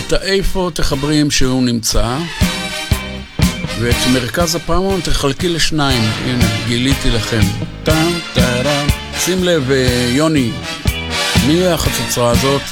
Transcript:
איפה תחברים שהוא נמצא, ואת מרכז הפעמון תחלקי לשניים. הנה, גיליתי לכם. טם, טרם. שים לב, יוני, מי החצוצרה הזאת?